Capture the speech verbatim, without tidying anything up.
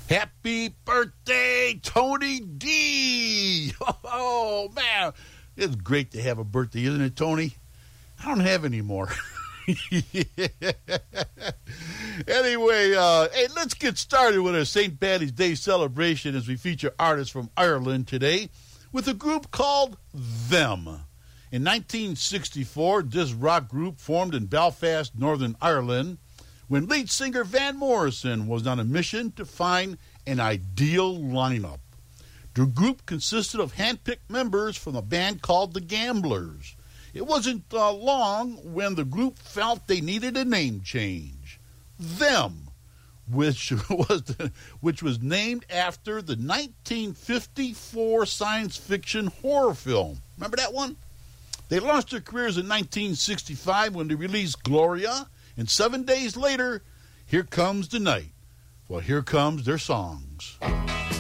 Happy birthday, Tony D! Oh, man. It's great to have a birthday, isn't it, Tony? I don't have any more. Anyway, uh, hey, let's get started with our Saint Paddy's Day celebration as we feature artists from Ireland today with a group called Them. In nineteen sixty-four, this rock group formed in Belfast, Northern Ireland, when lead singer Van Morrison was on a mission to find an ideal lineup. The group consisted of hand-picked members from a band called The Gamblers. It wasn't uh, long when the group felt they needed a name change. Them, which was the, which was named after the nineteen fifty-four science fiction horror film. Remember that one? They launched their careers in nineteen sixty-five when they released Gloria, and seven days later, Here Comes the Night. Well, here comes their songs.